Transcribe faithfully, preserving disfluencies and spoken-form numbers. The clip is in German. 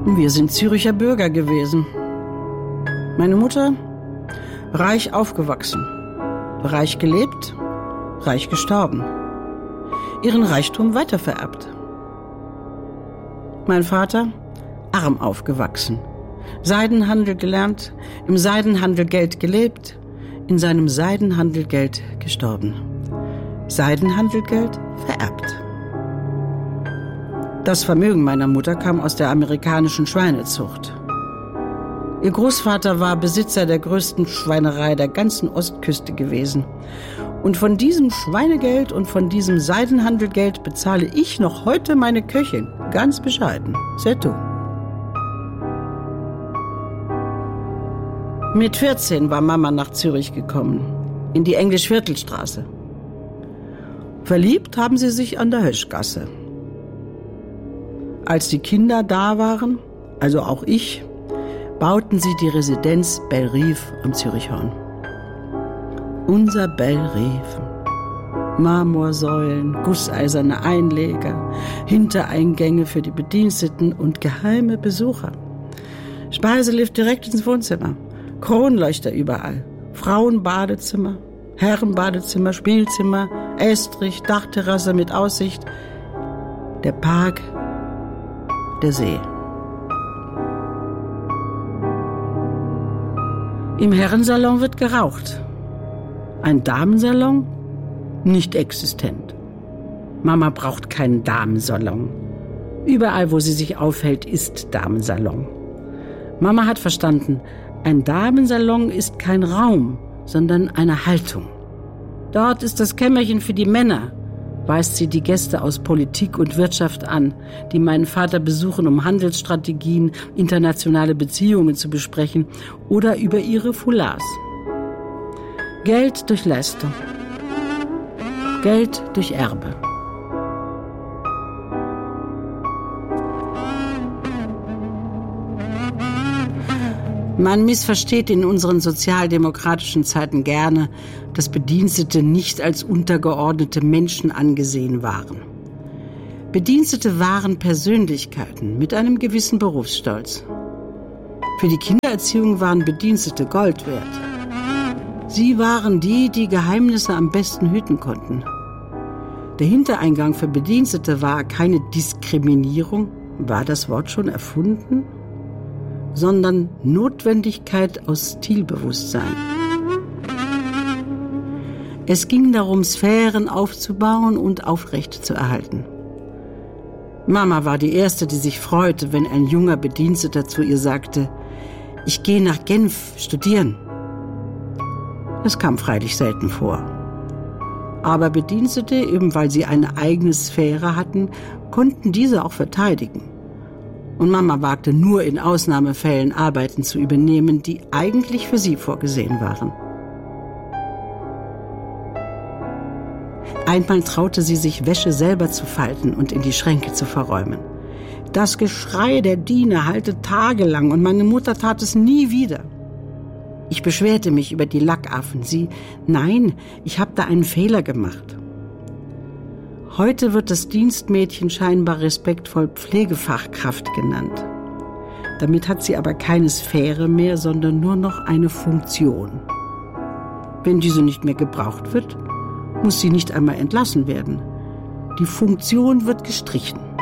Wir sind Züricher Bürger gewesen. Meine Mutter, reich aufgewachsen, reich gelebt, reich gestorben. Ihren Reichtum weitervererbt. Mein Vater, arm aufgewachsen, Seidenhandel gelernt, im Seidenhandel Geld gelebt, in seinem Seidenhandel Geld gestorben. Seidenhandel Geld vererbt. Das Vermögen meiner Mutter kam aus der amerikanischen Schweinezucht. Ihr Großvater war Besitzer der größten Schweinerei der ganzen Ostküste gewesen. Und von diesem Schweinegeld und von diesem Seidenhandelgeld bezahle ich noch heute meine Köchin. Ganz bescheiden. C'est tout. Mit vierzehn war Mama nach Zürich gekommen. In die Englisch-Viertelstraße. Verliebt haben sie sich an der Höschgasse. Als die Kinder da waren, also auch ich, bauten sie die Residenz Bellerive am Zürichhorn. Unser Bellerive. Marmorsäulen, gusseiserne Einleger, Hintereingänge für die Bediensteten und geheime Besucher. Speiselift direkt ins Wohnzimmer, Kronleuchter überall, Frauenbadezimmer, Herrenbadezimmer, Spielzimmer, Estrich, Dachterrasse mit Aussicht, der Park, der See. Im Herrensalon wird geraucht. Ein Damensalon? Nicht existent. Mama braucht keinen Damensalon. Überall, wo sie sich aufhält, ist Damensalon. Mama hat verstanden, ein Damensalon ist kein Raum, sondern eine Haltung. Dort ist das Kämmerchen für die Männer, weist sie die Gäste aus Politik und Wirtschaft an, die meinen Vater besuchen, um Handelsstrategien, internationale Beziehungen zu besprechen oder über ihre Foulards. Geld durch Leistung. Geld durch Erbe. Man missversteht in unseren sozialdemokratischen Zeiten gerne, dass Bedienstete nicht als untergeordnete Menschen angesehen waren. Bedienstete waren Persönlichkeiten mit einem gewissen Berufsstolz. Für die Kindererziehung waren Bedienstete Gold wert. Sie waren die, die Geheimnisse am besten hüten konnten. Der Hintereingang für Bedienstete war keine Diskriminierung, war das Wort schon erfunden? Sondern Notwendigkeit aus Stilbewusstsein. Es ging darum, Sphären aufzubauen und aufrechtzuerhalten. Mama war die Erste, die sich freute, wenn ein junger Bediensteter zu ihr sagte, ich gehe nach Genf studieren. Das kam freilich selten vor. Aber Bedienstete, eben weil sie eine eigene Sphäre hatten, konnten diese auch verteidigen. Und Mama wagte nur in Ausnahmefällen Arbeiten zu übernehmen, die eigentlich für sie vorgesehen waren. Einmal traute sie sich, Wäsche selber zu falten und in die Schränke zu verräumen. Das Geschrei der Diener hallte tagelang und meine Mutter tat es nie wieder. Ich beschwerte mich über die Lackaffen. Sie, nein, ich habe da einen Fehler gemacht. Heute wird das Dienstmädchen scheinbar respektvoll Pflegefachkraft genannt. Damit hat sie aber keine Sphäre mehr, sondern nur noch eine Funktion. Wenn diese nicht mehr gebraucht wird, muss sie nicht einmal entlassen werden. Die Funktion wird gestrichen.